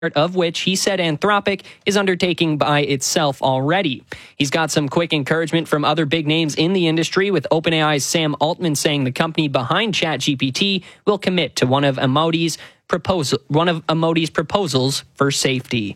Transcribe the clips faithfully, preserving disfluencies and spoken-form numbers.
of which he said Anthropic is undertaking by itself already. He's got some quick encouragement from other big names in the industry, with OpenAI's Sam Altman saying the company behind ChatGPT will commit to one of Emoti's proposal, one of Emoti's proposals for safety.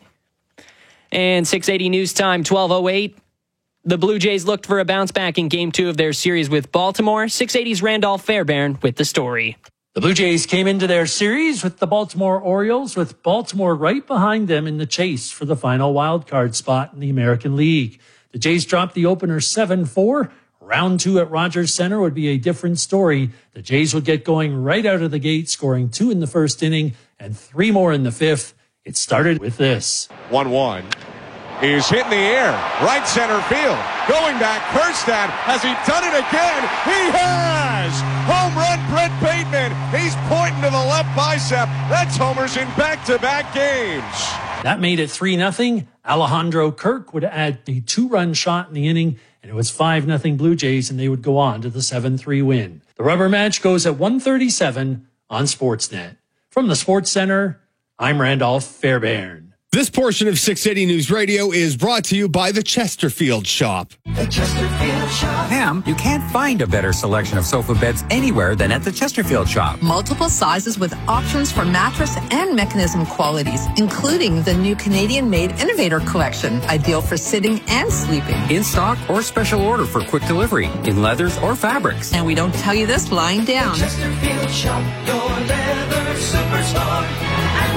And six eighty News Time, twelve oh eight. The Blue Jays looked for a bounce back in Game two of their series with Baltimore. six eighty's Randolph Fairbairn with the story. The Blue Jays came into their series with the Baltimore Orioles, with Baltimore right behind them in the chase for the final wild card spot in the American League. The Jays dropped the opener seven four. Round two at Rogers Center would be a different story. The Jays would get going right out of the gate, scoring two in the first inning and three more in the fifth. It started with this. one one. He's hit in the air, right center field. Going back, Kjerstad. Has he done it again? He has! Home run, Brett Bateman. He's pointing to the left bicep. That's homers in back-to-back games. That made it three nothing. Alejandro Kirk would add a two-run shot in the inning, and it was five nothing Blue Jays, and they would go on to the seven three win. The rubber match goes at one thirty-seven on Sportsnet. From the Sports Center, I'm Randolph Fairbairn. This portion of six eighty News Radio is brought to you by the Chesterfield Shop. The Chesterfield Shop. Pam, you can't find a better selection of sofa beds anywhere than at the Chesterfield Shop. Multiple sizes with options for mattress and mechanism qualities, including the new Canadian-made Innovator Collection, ideal for sitting and sleeping. In stock or special order for quick delivery, in leathers or fabrics. And we don't tell you this lying down. The Chesterfield Shop, your leather superstore.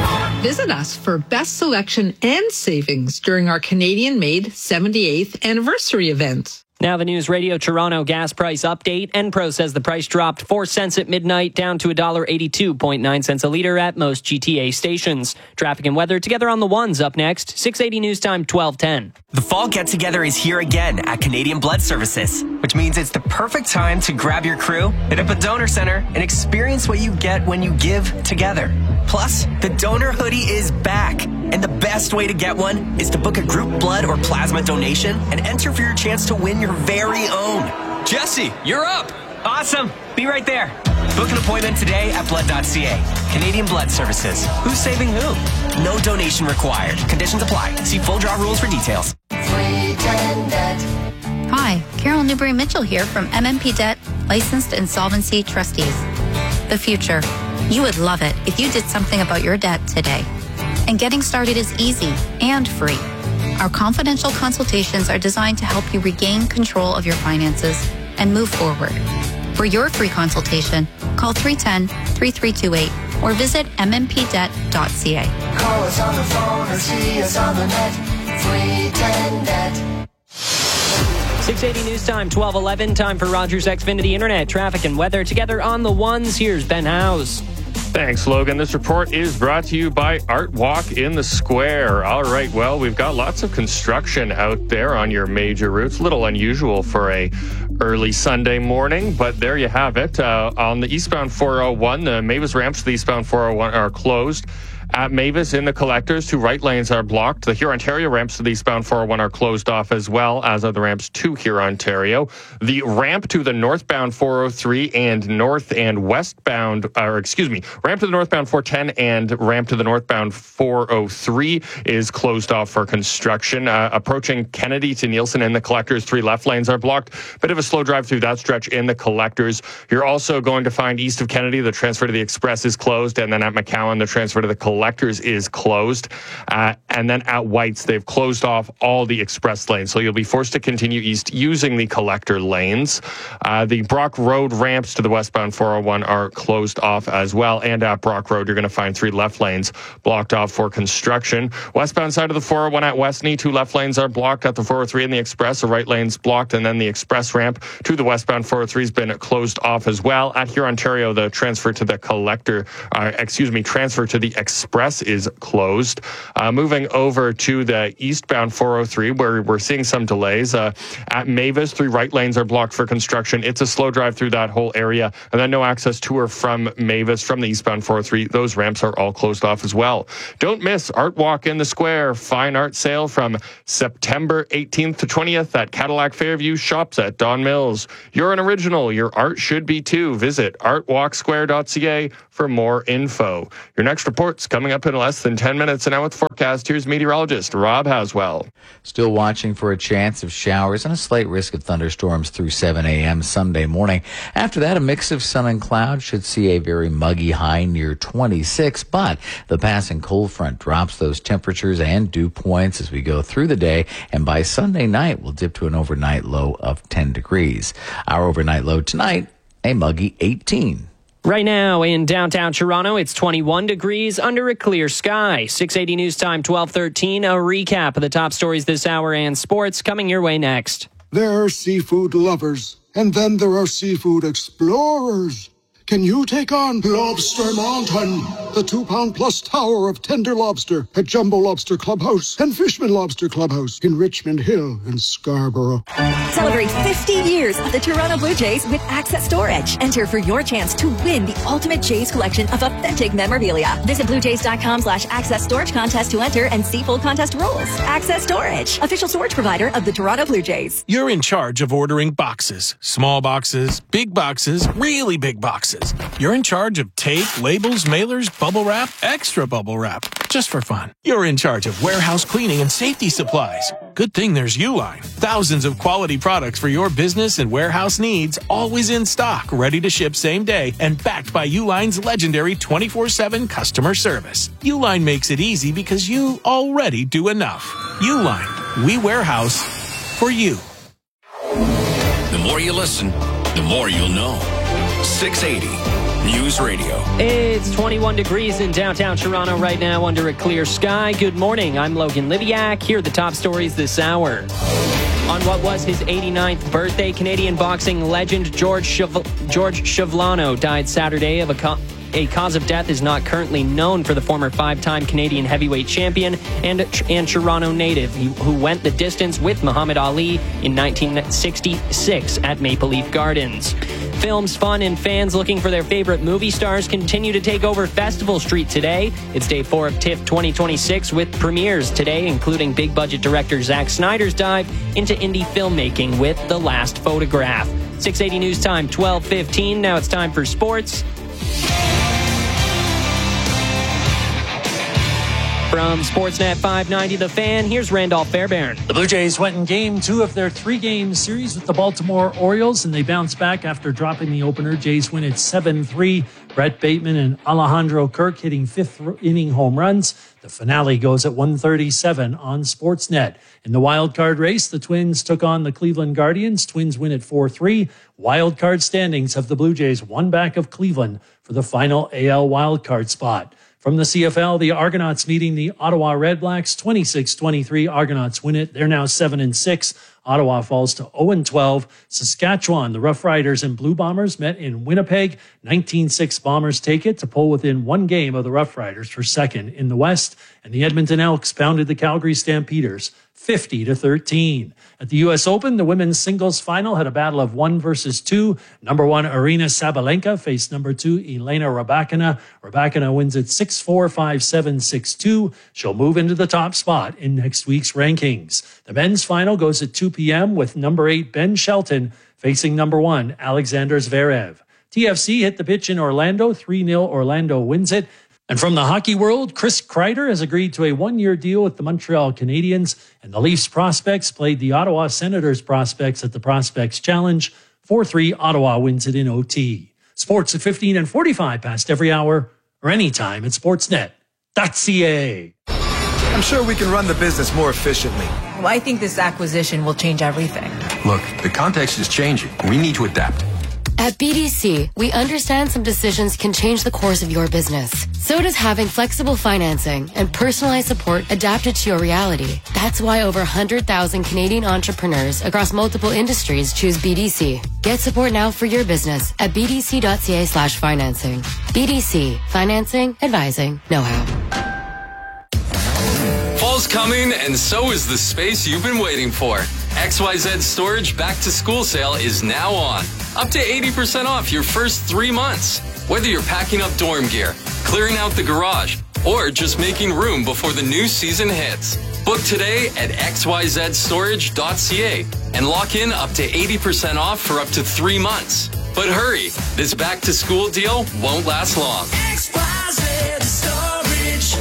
Visit us for best selection and savings during our Canadian-made seventy-eighth anniversary event. Now the News Radio Toronto gas price update. Enpro says the price dropped four cents at midnight, down to one dollar eighty-two point nine cents a litre at most G T A stations. Traffic and weather together on the ones up next. six eighty News Time, twelve ten. The fall get-together is here again at Canadian Blood Services, which means it's the perfect time to grab your crew, hit up a donor center, and experience what you get when you give together. Plus, the donor hoodie is back. And the best way to get one is to book a group blood or plasma donation and enter for your chance to win your very own. Jesse, you're up. Awesome. Be right there. Book an appointment today at blood dot c a. Canadian Blood Services. Who's saving who? No donation required. Conditions apply. See full draw rules for details. three ten Debt. Hi, Carol Newberry-Mitchell here from M M P Debt, licensed insolvency trustees. The future. You would love it if you did something about your debt today. And getting started is easy and free. Our confidential consultations are designed to help you regain control of your finances and move forward. For your free consultation, call three one zero, three three two eight or visit m m p debt dot c a. Call us on the phone or see us on the net. three ten Debt. six eighty News Time, twelve eleven. Time for Rogers Xfinity Internet. Traffic and weather together on the ones. Here's Ben Howes. Thanks, Logan. This report is brought to you by Art Walk in the Square. All right, well, we've got lots of construction out there on your major routes. A little unusual for a early Sunday morning, but there you have it. Uh, on the eastbound four oh one, the Mavis ramps to the eastbound four oh one are closed. At Mavis in the collectors, two right lanes are blocked. The Hurontario ramps to the eastbound four oh one are closed off, as well as are the ramps to Hurontario. The ramp to the northbound four oh three and north and westbound, or excuse me, ramp to the northbound four ten and ramp to the northbound four oh three is closed off for construction. Uh, approaching Kennedy to Nielsen in the collectors, three left lanes are blocked. Bit of a slow drive through that stretch in the collectors. You're also going to find east of Kennedy, the transfer to the Express is closed, and then at McCowan, the transfer to the collectors Collectors is closed. Uh, and then at White's, they've closed off all the express lanes. So you'll be forced to continue east using the collector lanes. Uh, the Brock Road ramps to the westbound four oh one are closed off as well. And at Brock Road, you're going to find three left lanes blocked off for construction. Westbound side of the four oh one at Westney, two left lanes are blocked at the four oh three and the Express. The right lane's blocked. And then the Express ramp to the westbound four oh three has been closed off as well. At Hurontario, the transfer to the collector, uh, excuse me, transfer to the Express Express is closed. Uh, moving over to the eastbound four oh three, where we're seeing some delays. Uh, at Mavis, three right lanes are blocked for construction. It's a slow drive through that whole area. And then no access to or from Mavis from the eastbound four oh three. Those ramps are all closed off as well. Don't miss Art Walk in the Square, fine art sale from September eighteenth to twentieth at Cadillac Fairview Shops at Don Mills. You're an original. Your art should be too. Visit art walk square dot c a for more info. Your next report's coming coming up in less than ten minutes. And now with the forecast, here's meteorologist Rob Haswell. Still watching for a chance of showers and a slight risk of thunderstorms through seven a.m. Sunday morning. After that, a mix of sun and cloud should see a very muggy high near twenty-six, but the passing cold front drops those temperatures and dew points as we go through the day, and by Sunday night, we'll dip to an overnight low of ten degrees. Our overnight low tonight, a muggy eighteen. Right now in downtown Toronto, it's twenty-one degrees under a clear sky. six eighty News Time, twelve thirteen. A recap of the top stories this hour and sports coming your way next. There are seafood lovers, and then there are seafood explorers. Can you take on Lobster Mountain, the two-pound plus tower of tender lobster at Jumbo Lobster Clubhouse and Fishman Lobster Clubhouse in Richmond Hill and Scarborough? Celebrate fifty years of the Toronto Blue Jays with Access Storage. Enter for your chance to win the ultimate Jays collection of authentic memorabilia. Visit bluejays.com slash access storage contest to enter and see full contest rules. Access Storage, official storage provider of the Toronto Blue Jays. You're in charge of ordering boxes. Small boxes, big boxes, really big boxes. You're in charge of tape, labels, mailers, bubble wrap, extra bubble wrap, just for fun. You're in charge of warehouse cleaning and safety supplies. Good thing there's Uline. Thousands of quality products for your business and warehouse needs, always in stock, ready to ship same day, and backed by Uline's legendary twenty-four seven customer service. Uline makes it easy because you already do enough. Uline, we warehouse for you. The more you listen, the more you'll know. six eighty News Radio. It's twenty-one degrees in downtown Toronto right now under a clear sky. Good morning. I'm Logan Liviak. Here are the top stories this hour. On what was his eighty-ninth birthday, Canadian boxing legend George Chev- George Schiavone died Saturday of a co- A cause of death is not currently known for the former five-time Canadian heavyweight champion and, and Toronto native who went the distance with Muhammad Ali in nineteen sixty-six at Maple Leaf Gardens. Films, fun, and fans looking for their favorite movie stars continue to take over Festival Street today. It's day four of TIFF twenty twenty-six with premieres today, including big-budget director Zack Snyder's dive into indie filmmaking with The Last Photograph. six eighty News Time, twelve fifteen. Now it's time for sports. From Sportsnet five ninety The Fan, here's Randolph Fairbairn. The Blue Jays went in game two of their three-game series with the Baltimore Orioles, and they bounced back after dropping the opener. Jays win at seven three. Brett Bateman and Alejandro Kirk hitting fifth-inning home runs. The finale goes at one thirty-seven on Sportsnet. In the wild card race, the Twins took on the Cleveland Guardians. Twins win at four three. Wild card standings have the Blue Jays one back of Cleveland for the final A L wild card spot. From the C F L, the Argonauts meeting the Ottawa Redblacks, twenty-six twenty-three. Argonauts win it. They're now seven and six. Ottawa falls to oh and twelve. Saskatchewan, the Rough Riders and Blue Bombers met in Winnipeg. nineteen six Bombers take it to pull within one game of the Rough Riders for second in the West. And the Edmonton Elks pounded the Calgary Stampeders fifty to thirteen. At the U S Open, the women's singles final had a battle of one versus two. Number one, Aryna Sabalenka faced number two, Elena Rybakina. Rybakina wins at six four, five seven, six two. She'll move into the top spot in next week's rankings. The men's final goes at two p.m. with number eight, Ben Shelton, facing number one, Alexander Zverev. T F C hit the pitch in Orlando. three nil Orlando wins it. And from the hockey world, Chris Kreider has agreed to a one-year deal with the Montreal Canadiens, and the Leafs prospects played the Ottawa Senators prospects at the Prospects Challenge. four three, Ottawa wins it in O T. Sports at fifteen and forty-five past every hour or anytime at sportsnet dot c a. I'm sure we can run the business more efficiently. Well, I think this acquisition will change everything. Look, the context is changing. We need to adapt. At B D C, we understand some decisions can change the course of your business. So does having flexible financing and personalized support adapted to your reality. That's why over one hundred thousand Canadian entrepreneurs across multiple industries choose B D C. Get support now for your business at b d c dot c a slash financing. B D C, financing, advising, know-how. Fall's coming, and so is the space you've been waiting for. X Y Z Storage Back to School Sale is now on. Up to eighty percent off your first three months. Whether you're packing up dorm gear, clearing out the garage, or just making room before the new season hits. Book today at x y z storage dot c a and lock in up to eighty percent off for up to three months. But hurry, this back to school deal won't last long. X Y Z Storage.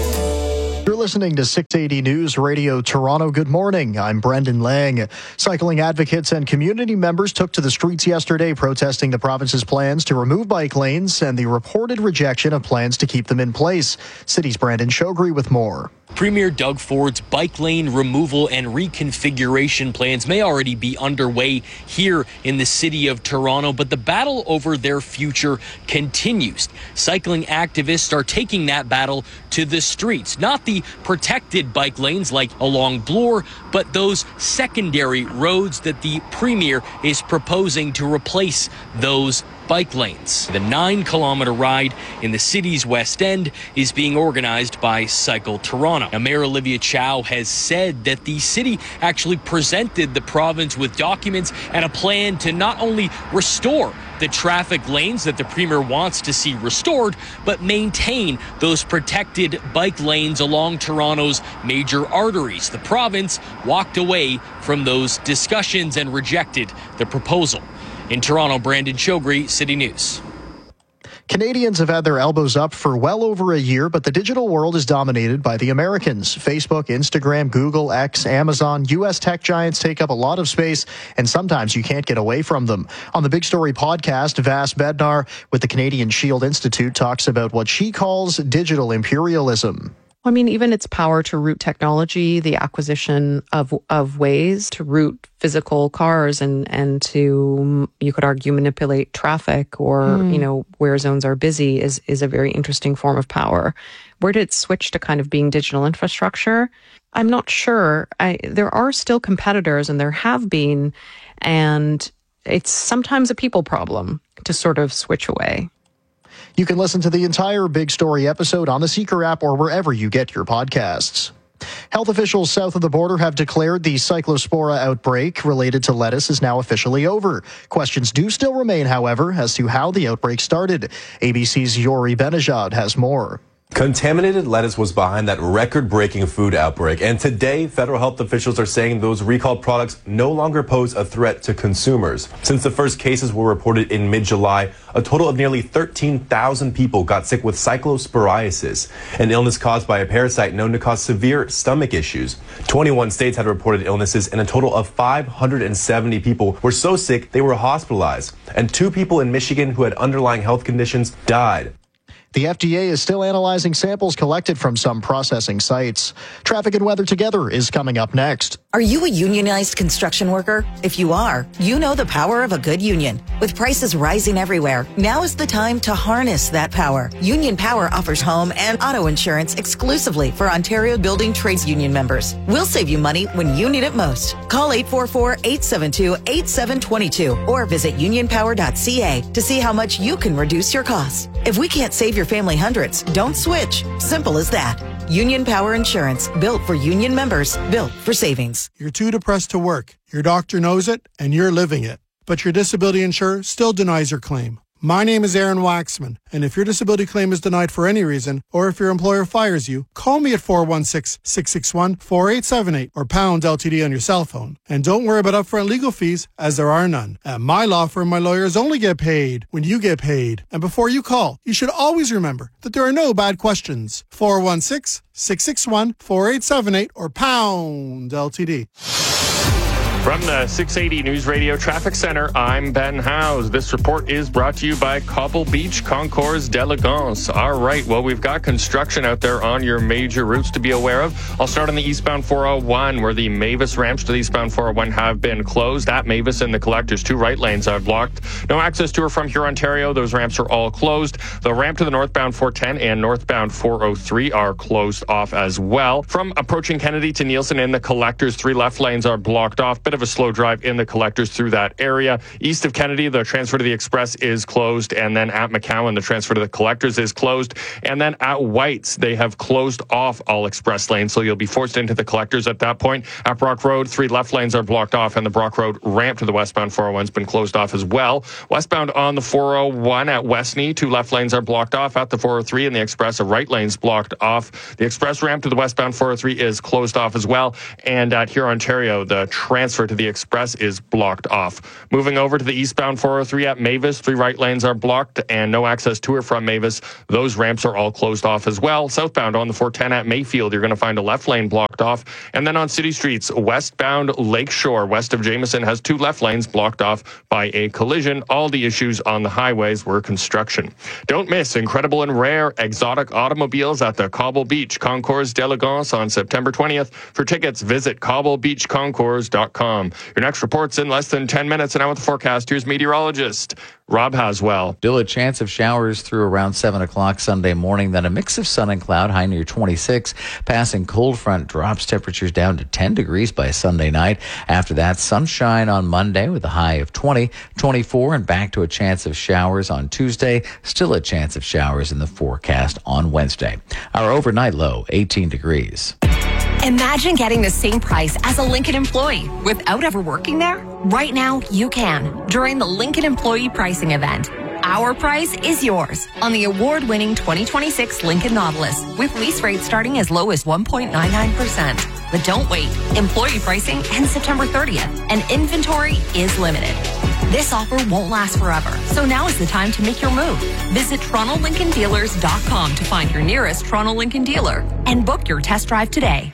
listening to six eighty News Radio Toronto. Good morning. I'm Brendan Lang. Cycling advocates and community members took to the streets yesterday protesting the province's plans to remove bike lanes and the reported rejection of plans to keep them in place. City's Brandon Shogri with more. Premier Doug Ford's bike lane removal and reconfiguration plans may already be underway here in the city of Toronto, but the battle over their future continues. Cycling activists are taking that battle to the streets, not the protected bike lanes like along Bloor, but those secondary roads that the Premier is proposing to replace those bike lanes. The nine kilometer ride in the city's West End is being organized by Cycle Toronto. Now, Mayor Olivia Chow has said that the city actually presented the province with documents and a plan to not only restore the traffic lanes that the Premier wants to see restored, but maintain those protected bike lanes along Toronto's major arteries. The province walked away from those discussions and rejected the proposal. In Toronto, Brandon Shogri, City News. Canadians have had their elbows up for well over a year, but the digital world is dominated by the Americans. Facebook, Instagram, Google, X, Amazon, U S tech giants take up a lot of space, and sometimes you can't get away from them. On the Big Story podcast, Vas Bednar with the Canadian Shield Institute talks about what she calls digital imperialism. I mean, even its power to route technology, the acquisition of of ways to route physical cars and, and to, you could argue, manipulate traffic or, mm. you know, where zones are busy is, is a very interesting form of power. Where did it switch to kind of being digital infrastructure? I'm not sure. I, there are still competitors, and there have been, and it's sometimes a people problem to sort of switch away. You can listen to the entire Big Story episode on the Seeker app or wherever you get your podcasts. Health officials south of the border have declared the Cyclospora outbreak related to lettuce is now officially over. Questions do still remain, however, as to how the outbreak started. A B C's Yori Benajad has more. Contaminated lettuce was behind that record-breaking food outbreak, and today federal health officials are saying those recalled products no longer pose a threat to consumers. Since the first cases were reported in mid-July, a total of nearly thirteen thousand people got sick with cyclosporiasis, an illness caused by a parasite known to cause severe stomach issues. twenty-one states had reported illnesses, and a total of five hundred seventy people were so sick they were hospitalized, and two people in Michigan who had underlying health conditions died. The F D A is still analyzing samples collected from some processing sites. Traffic and weather together is coming up next. Are you a unionized construction worker? If you are, you know the power of a good union. With prices rising everywhere, now is the time to harness that power. Union Power offers home and auto insurance exclusively for Ontario Building Trades Union members. We'll save you money when you need it most. Call eight four four, eight seven two, eight seven two two or visit union power dot c a to see how much you can reduce your costs. If we can't save your family hundreds, don't switch. Simple as that. Union Power Insurance, built for union members, built for savings. You're too depressed to work. Your doctor knows it, and you're living it. But your disability insurer still denies your claim. My name is Aaron Waxman, and if your disability claim is denied for any reason, or if your employer fires you, call me at four one six, six six one, four eight seven eight or pound L T D on your cell phone. And don't worry about upfront legal fees, as there are none. At my law firm, my lawyers only get paid when you get paid. And before you call, you should always remember that there are no bad questions. four one six, six six one, four eight seven eight or pound L T D. From the six eighty News Radio Traffic Center, I'm Ben Howes. This report is brought to you by Cobble Beach Concours d'Elegance. All right, well, we've got construction out there on your major routes to be aware of. I'll start on the eastbound four oh one, where the Mavis ramps to the eastbound four oh one have been closed. At Mavis and the Collectors, two right lanes are blocked. No access to or from here, Ontario. Those ramps are all closed. The ramp to the northbound four ten and northbound four oh three are closed off as well. From approaching Kennedy to Nielsen and the Collectors, three left lanes are blocked off. Bit of a slow drive in the Collectors through that area. East of Kennedy, the transfer to the Express is closed, and then at McCowan, the transfer to the Collectors is closed, and then at White's, they have closed off all express lanes, so you'll be forced into the Collectors at that point. At Brock Road, three left lanes are blocked off, and the Brock Road ramp to the westbound four oh one has been closed off as well. Westbound on the four oh one at Westney, two left lanes are blocked off. At the four oh three and the Express, a right lane's blocked off. The Express ramp to the westbound four oh three is closed off as well, and at here, Ontario, the transfer transfer to the Express is blocked off. Moving over to the eastbound four oh three at Mavis, three right lanes are blocked and no access to or from Mavis. Those ramps are all closed off as well. Southbound on the four ten at Mayfield, you're going to find a left lane blocked off. And then on city streets, westbound Lakeshore, west of Jameson, has two left lanes blocked off by a collision. All the issues on the highways were construction. Don't miss incredible and rare exotic automobiles at the Cobble Beach Concours d'Elegance on September twentieth. For tickets, visit cobble beach concours dot com. Your next report's in less than ten minutes. And now with the forecast, here's meteorologist Rob Haswell. Still a chance of showers through around seven o'clock Sunday morning, then a mix of sun and cloud, high near twenty-six. Passing cold front drops temperatures down to ten degrees by Sunday night. After that, sunshine on Monday with a high of twenty, twenty-four, and back to a chance of showers on Tuesday. Still a chance of showers in the forecast on Wednesday. Our overnight low, eighteen degrees. Imagine getting the same price as a Lincoln employee without ever working there. Right now, you can during the Lincoln Employee Pricing Event. Our price is yours on the award-winning twenty twenty-six Lincoln Nautilus with lease rates starting as low as one point nine nine percent. But don't wait. Employee pricing ends September thirtieth, and inventory is limited. This offer won't last forever, so now is the time to make your move. Visit Toronto Lincoln Dealers dot com to find your nearest Toronto Lincoln dealer and book your test drive today.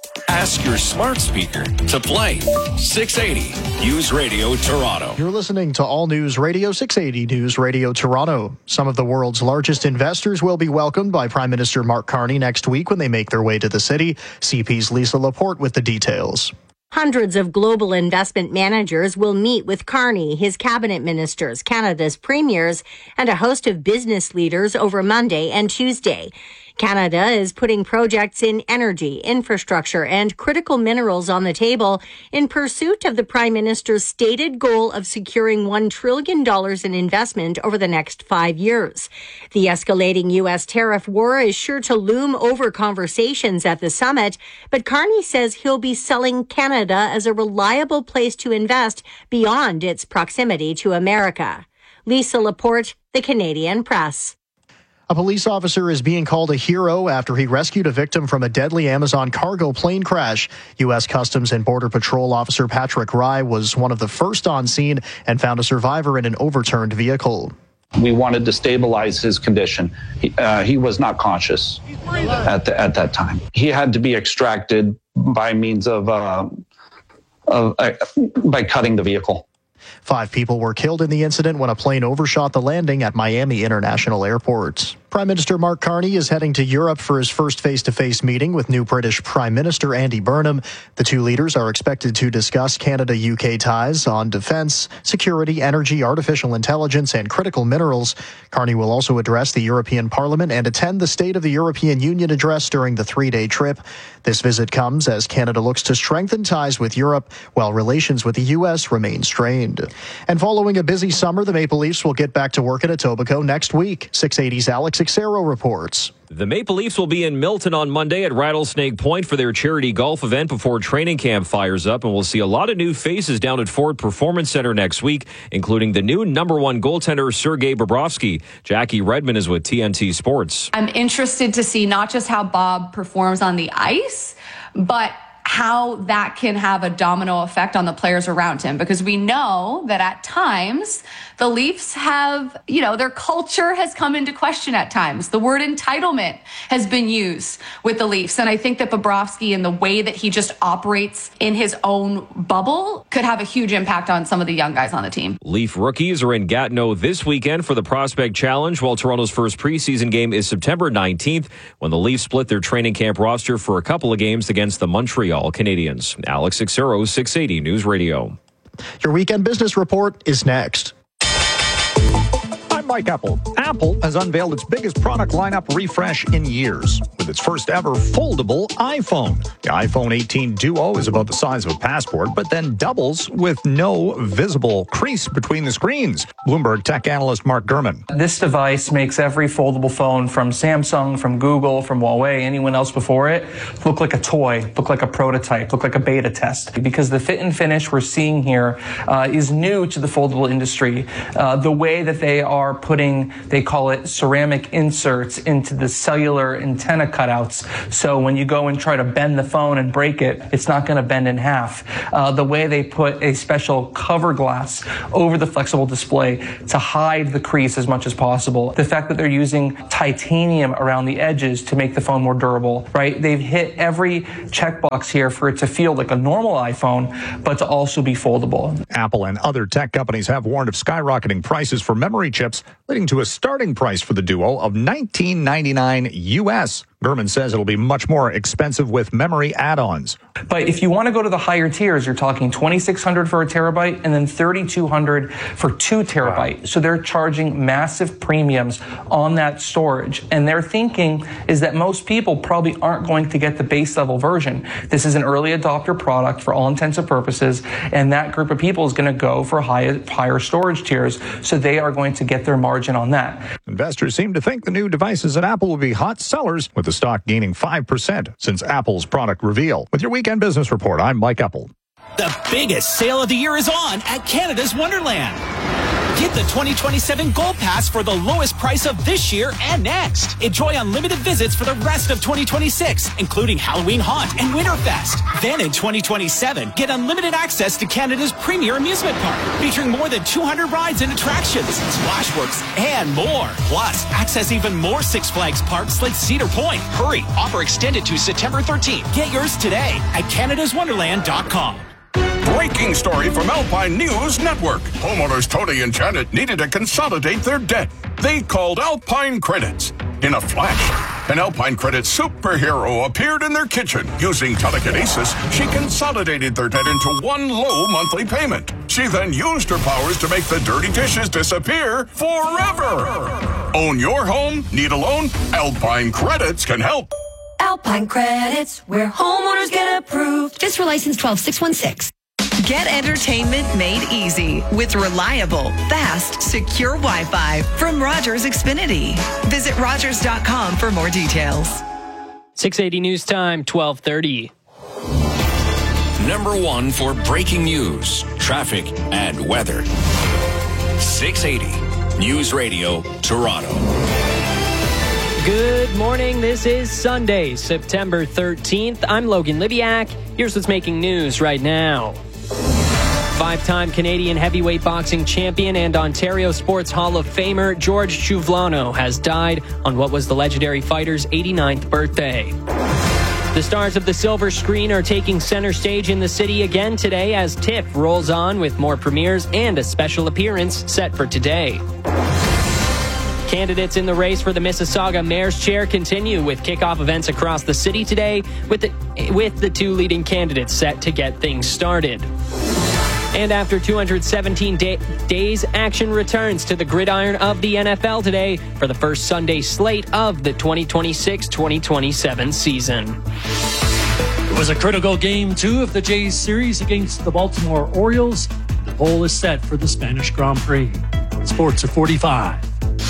Ask your smart speaker to play six eighty News Radio Toronto. You're listening to All News Radio six eighty News Radio Toronto. Some of the world's largest investors will be welcomed by Prime Minister Mark Carney next week when they make their way to the city. C P's Lisa Laporte with the details. Hundreds of global investment managers will meet with Carney, his cabinet ministers, Canada's premiers, and a host of business leaders over Monday and Tuesday. Canada is putting projects in energy, infrastructure, and critical minerals on the table in pursuit of the Prime Minister's stated goal of securing one trillion dollars in investment over the next five years. The escalating U S tariff war is sure to loom over conversations at the summit, but Carney says he'll be selling Canada as a reliable place to invest beyond its proximity to America. Lisa Laporte, The Canadian Press. A police officer is being called a hero after he rescued a victim from a deadly Amazon cargo plane crash. U S Customs and Border Patrol Officer Patrick Rye was one of the first on scene and found a survivor in an overturned vehicle. We wanted to stabilize his condition. He, uh, he was not conscious at, the, at that time. He had to be extracted by means of, uh, of uh, by cutting the vehicle. Five people were killed in the incident when a plane overshot the landing at Miami International Airport. Prime Minister Mark Carney is heading to Europe for his first face-to-face meeting with new British Prime Minister Andy Burnham. The two leaders are expected to discuss Canada-U K ties on defense, security, energy, artificial intelligence, and critical minerals. Carney will also address the European Parliament and attend the State of the European Union address during the three-day trip. This visit comes as Canada looks to strengthen ties with Europe, while relations with the U S remain strained. And following a busy summer, the Maple Leafs will get back to work at Etobicoke next week. six eighty's Alex Xero reports. The Maple Leafs will be in Milton on Monday at Rattlesnake Point for their charity golf event before training camp fires up, and we'll see a lot of new faces down at Ford Performance Center next week, including the new number one goaltender Sergei Bobrovsky. Jackie Redmond is with T N T Sports. I'm interested to see not just how Bob performs on the ice, but how that can have a domino effect on the players around him, because we know that at times the Leafs have, you know, their culture has come into question at times. The word entitlement has been used with the Leafs. And I think that Bobrovsky and the way that he just operates in his own bubble could have a huge impact on some of the young guys on the team. Leaf rookies are in Gatineau this weekend for the Prospect Challenge, while Toronto's first preseason game is September nineteenth, when the Leafs split their training camp roster for a couple of games against the Montreal Canadiens. Alex Xero, six eighty News Radio. Your weekend business report is next. I'm Mike Apple. Apple has unveiled its biggest product lineup refresh in years with its first ever foldable iPhone. The iPhone eighteen Duo is about the size of a passport, but then doubles with no visible crease between the screens. Bloomberg tech analyst Mark Gurman. This device makes every foldable phone from Samsung, from Google, from Huawei, anyone else before it, look like a toy, look like a prototype, look like a beta test. Because the fit and finish we're seeing here uh, is new to the foldable industry. Uh, the way that they are putting, they call it ceramic inserts into the cellular antenna cutouts. So when you go and try to bend the phone and break it, it's not going to bend in half. Uh, the way they put a special cover glass over the flexible display to hide the crease as much as possible. The fact that they're using titanium around the edges to make the phone more durable, right? They've hit every checkbox here for it to feel like a normal iPhone, but to also be foldable. Apple and other tech companies have warned of skyrocketing prices for memory chips, leading to a starting price for the Duo of nineteen ninety-nine U S. Gurman says it'll be much more expensive with memory add-ons. But if you want to go to the higher tiers, you're talking twenty-six hundred dollars for a terabyte and then thirty-two hundred dollars for two terabyte. Wow. So they're charging massive premiums on that storage. And their thinking is that most people probably aren't going to get the base level version. This is an early adopter product for all intents and purposes. And that group of people is going to go for high, higher storage tiers. So they are going to get their margin on that. Investors seem to think the new devices at Apple will be hot sellers, with the stock gaining five percent since Apple's product reveal. With your weekend business report, I'm Mike Epple. The biggest sale of the year is on at Canada's Wonderland. Get the twenty twenty-seven Gold Pass for the lowest price of this year and next. Enjoy unlimited visits for the rest of twenty twenty-six, including Halloween Haunt and Winterfest. Then in twenty twenty-seven, get unlimited access to Canada's premier amusement park, featuring more than two hundred rides and attractions, Splashworks, and more. Plus, access even more Six Flags parks like Cedar Point. Hurry, offer extended to September thirteenth. Get yours today at canada's wonderland dot com. Breaking story from Alpine News Network. Homeowners Tony and Janet needed to consolidate their debt. They called Alpine Credits. In a flash, an Alpine Credits superhero appeared in their kitchen. Using telekinesis, she consolidated their debt into one low monthly payment. She then used her powers to make the dirty dishes disappear forever. Own your home? Need a loan? Alpine Credits can help. Alpine Credits, where homeowners get approved. Just for license twelve six one six. Get entertainment made easy with reliable, fast, secure Wi-Fi from Rogers Xfinity. Visit Rogers dot com for more details. six eighty News Time, twelve thirty. Number one for breaking news, traffic, and weather. six eighty News Radio, Toronto. Good morning. This is Sunday, September thirteenth. I'm Logan Libiak. Here's what's making news right now. Five-time Canadian heavyweight boxing champion and Ontario Sports Hall of Famer George Chuvlano has died on what was the legendary fighter's eighty-ninth birthday. The stars of the silver screen are taking center stage in the city again today as TIFF rolls on with more premieres and a special appearance set for today. Candidates in the race for the Mississauga Mayor's Chair continue with kickoff events across the city today, with the, with the two leading candidates set to get things started. And after two hundred seventeen day, days, action returns to the gridiron of the N F L today for the first Sunday slate of the twenty twenty-six twenty twenty-seven season. It was a critical game two of the Jays series against the Baltimore Orioles. The pole is set for the Spanish Grand Prix. Sports at forty-five.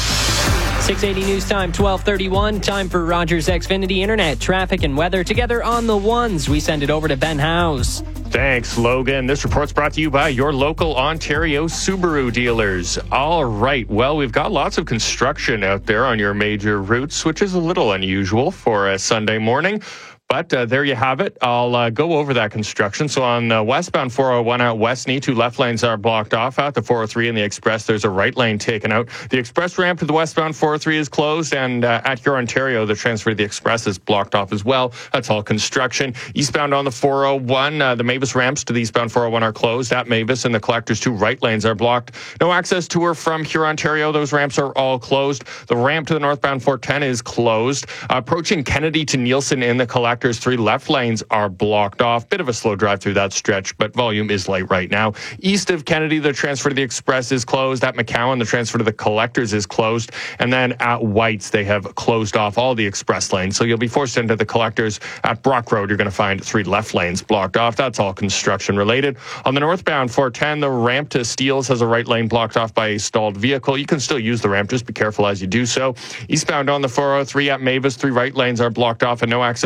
six eighty News Time, twelve thirty-one. Time for Rogers Xfinity Internet, traffic, and weather. Together on the ones, we send it over to Ben Howes. Thanks, Logan. This report's brought to you by your local Ontario Subaru dealers. All right. Well, we've got lots of construction out there on your major routes, which is a little unusual for a Sunday morning. But uh, there you have it. I'll uh, go over that construction. So on uh, westbound four oh one out Westney, two left lanes are blocked off. Out the four oh three and the Express, there's a right lane taken out. The Express ramp to the westbound four oh three is closed. And uh, at your Ontario, the transfer to the Express is blocked off as well. That's all construction. Eastbound on the four oh one, uh, the Mavis ramps to the eastbound four oh one are closed. At Mavis and the Collectors, two right lanes are blocked. No access to or from Huron, Ontario. Those ramps are all closed. The ramp to the northbound four ten is closed. Uh, approaching Kennedy to Nielsen in the Collectors, three left lanes are blocked off. Bit of a slow drive through that stretch, but volume is light right now. East of Kennedy, the transfer to the Express is closed. At McCowan, the transfer to the Collectors is closed. And then at White's, they have closed off all the Express lanes. So you'll be forced into the Collectors. At Brock Road, you're going to find three left lanes blocked off. That's all construction related. On the northbound four ten, the ramp to Steeles has a right lane blocked off by a stalled vehicle. You can still use the ramp. Just be careful as you do so. Eastbound on the four oh three at Mavis, three right lanes are blocked off and no access to or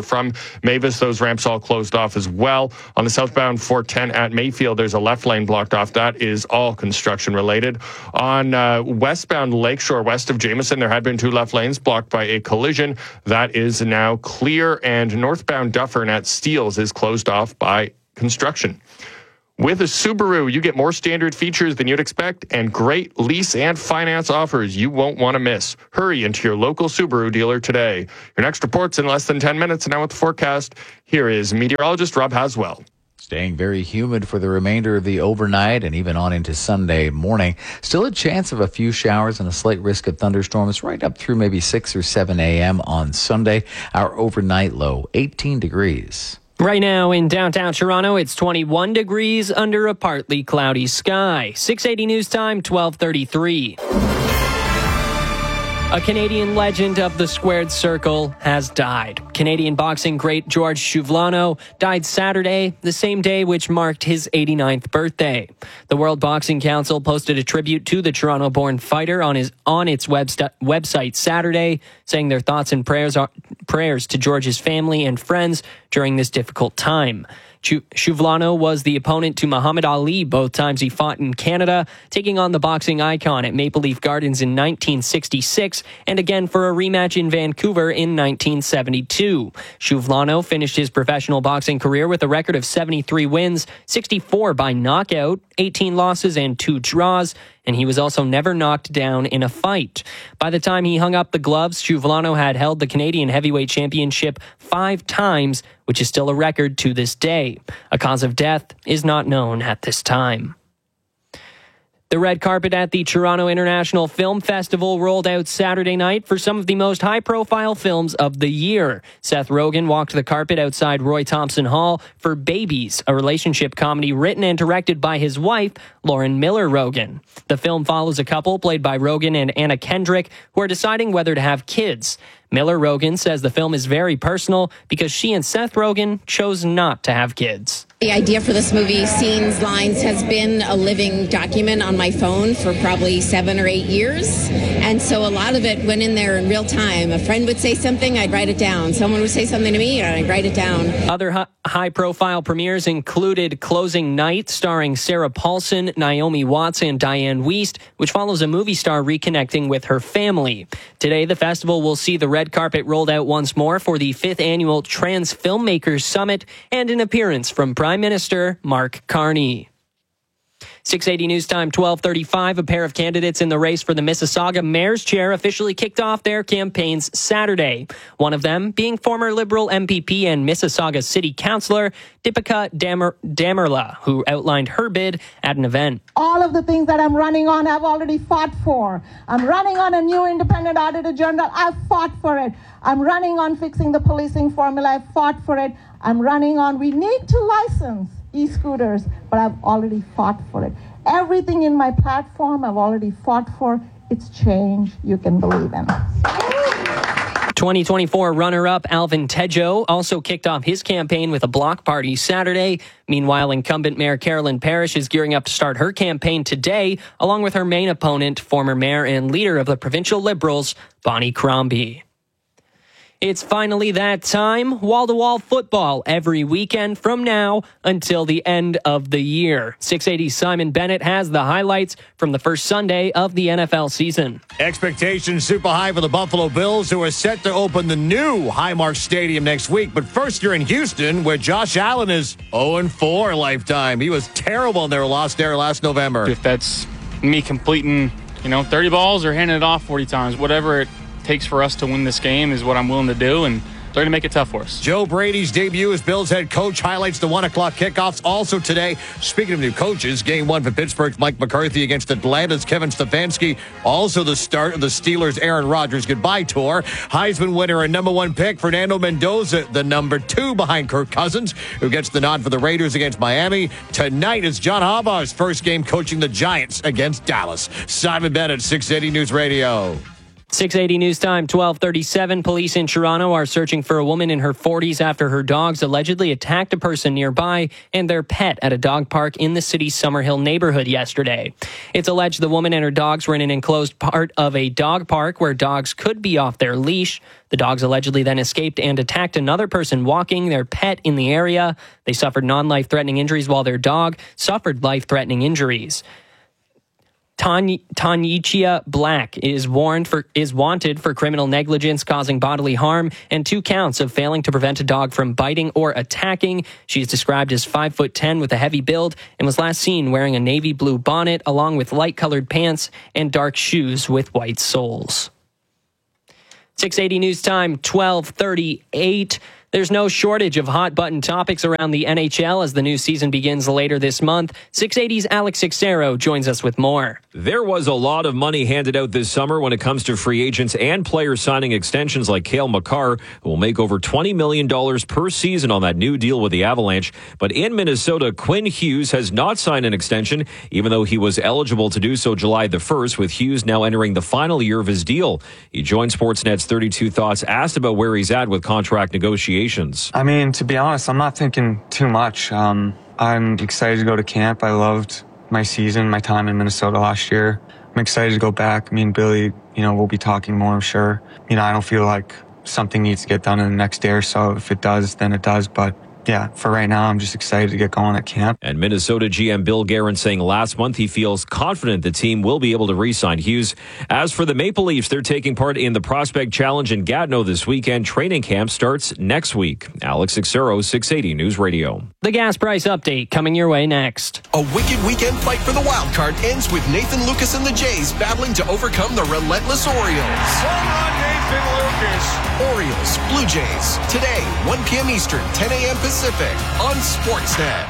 from Mavis. Those ramps all closed off as well. On the southbound four ten at Mayfield, there's a left lane blocked off. That is all construction related. On uh, westbound Lakeshore, west of Jameson, there had been two left lanes blocked by a collision. That is now clear. And northbound Dufferin at Steeles is closed off by construction. With a Subaru, you get more standard features than you'd expect and great lease and finance offers you won't want to miss. Hurry into your local Subaru dealer today. Your next report's in less than ten minutes. And now with the forecast, here is meteorologist Rob Haswell. Staying very humid for the remainder of the overnight and even on into Sunday morning. Still a chance of a few showers and a slight risk of thunderstorms right up through maybe six or seven a.m. on Sunday. Our overnight low, eighteen degrees. Right now in downtown Toronto, it's twenty-one degrees under a partly cloudy sky. six eighty News Time, twelve thirty-three. A Canadian legend of the squared circle has died. Canadian boxing great George Chuvlano died Saturday, the same day which marked his eighty-ninth birthday. The World Boxing Council posted a tribute to the Toronto-born fighter on his on its webst- website Saturday, saying their thoughts and prayers are prayers to George's family and friends during this difficult time. Chuvlano was the opponent to Muhammad Ali both times he fought in Canada, taking on the boxing icon at Maple Leaf Gardens in nineteen sixty-six and again for a rematch in Vancouver in nineteen seventy-two. Chuvlano finished his professional boxing career with a record of seventy-three wins, sixty-four by knockout, eighteen losses and two draws, and he was also never knocked down in a fight. By the time he hung up the gloves, Chuvlano had held the Canadian Heavyweight Championship five times, which is still a record to this day. A cause of death is not known at this time. The red carpet at the Toronto International Film Festival rolled out Saturday night for some of the most high-profile films of the year. Seth Rogen walked the carpet outside Roy Thompson Hall for Babies, a relationship comedy written and directed by his wife, Lauren Miller Rogen. The film follows a couple played by Rogen and Anna Kendrick who are deciding whether to have kids. Miller Rogen says the film is very personal because she and Seth Rogen chose not to have kids. The idea for this movie, Scenes, Lines, has been a living document on my phone for probably seven or eight years. And so a lot of it went in there in real time. A friend would say something, I'd write it down. Someone would say something to me, and I'd write it down. Other hi- high-profile premieres included Closing Night, starring Sarah Paulson, Naomi Watts, and Diane Wiest, which follows a movie star reconnecting with her family. Today, the festival will see the red carpet rolled out once more for the fifth annual Trans Filmmakers Summit and an appearance from Prime Minister Mark Carney. six eighty News Time, twelve thirty-five. A pair of candidates in the race for the Mississauga Mayor's Chair officially kicked off their campaigns Saturday. One of them being former Liberal M P P and Mississauga City Councillor Deepika Damer- Damerla, who outlined her bid at an event. All of the things that I'm running on, I've already fought for. I'm running on a new independent auditor general. I've fought for it. I'm running on fixing the policing formula. I've fought for it. I'm running on, we need to license e-scooters, but I've already fought for it. Everything in my platform I've already fought for. It's change you can believe in. twenty twenty-four runner-up Alvin Tejo also kicked off his campaign with a block party Saturday. Meanwhile, incumbent Mayor Carolyn Parrish is gearing up to start her campaign today, along with her main opponent, former mayor and leader of the provincial Liberals, Bonnie Crombie. It's finally that time. Wall-to-wall football every weekend from now until the end of the year. six eighty Simon Bennett has the highlights from the first Sunday of the N F L season. Expectations super high for the Buffalo Bills, who are set to open the new Highmark Stadium next week. But first, you're in Houston, where Josh Allen is oh and four lifetime. He was terrible in their loss there last November. If that's me completing, you know, thirty balls or handing it off forty times, whatever it takes for us to win this game is what I'm willing to do, and they're going to make it tough for us. Joe Brady's debut as Bills head coach highlights the one o'clock kickoffs also today. Speaking of new coaches, game one for Pittsburgh's Mike McCarthy against Atlanta's Kevin Stefanski. Also the start of the Steelers' Aaron Rodgers goodbye tour. Heisman winner and number one pick Fernando Mendoza, the number two behind Kirk Cousins, who gets the nod for the Raiders against Miami. Tonight is John Harbaugh's first game coaching the Giants against Dallas. Simon Bennett, six eighty News Radio. six eighty News Time, twelve thirty-seven. Police in Toronto are searching for a woman in her forties after her dogs allegedly attacked a person nearby and their pet at a dog park in the city's Summerhill neighborhood yesterday. It's alleged the woman and her dogs were in an enclosed part of a dog park where dogs could be off their leash. The dogs allegedly then escaped and attacked another person walking their pet in the area. They suffered non-life-threatening injuries while their dog suffered life-threatening injuries. Tany- Tanychia Black is warned for is wanted for criminal negligence causing bodily harm and two counts of failing to prevent a dog from biting or attacking. She is described as five foot ten with a heavy build and was last seen wearing a navy blue bonnet along with light colored pants and dark shoes with white soles. six eighty News Time, twelve thirty-eight. There's no shortage of hot-button topics around the N H L as the new season begins later this month. six eighty's Alex Sixero joins us with more. There was a lot of money handed out this summer when it comes to free agents and players signing extensions like Cale Makar, who will make over twenty million dollars per season on that new deal with the Avalanche. But in Minnesota, Quinn Hughes has not signed an extension, even though he was eligible to do so July the first, with Hughes now entering the final year of his deal. He joined Sportsnet's thirty-two Thoughts, asked about where he's at with contract negotiations. I mean, to be honest, I'm not thinking too much. Um, I'm excited to go to camp. I loved my season, my time in Minnesota last year. I'm excited to go back. Me and Billy, you know, we'll be talking more, I'm sure. You know, I don't feel like something needs to get done in the next day or so. If it does, then it does. But yeah, for right now, I'm just excited to get going at camp. And Minnesota G M Bill Guerin saying last month he feels confident the team will be able to re-sign Hughes. As for the Maple Leafs, they're taking part in the Prospect Challenge in Gatineau this weekend. Training camp starts next week. Alex Sixero, six eighty News Radio. The gas price update coming your way next. A wicked weekend fight for the wild card ends with Nathan Lucas and the Jays battling to overcome the relentless Orioles. Home run, Nathan Lucas. Orioles, Blue Jays, today, one p.m. Eastern, ten a.m. Pacific, on Sportsnet.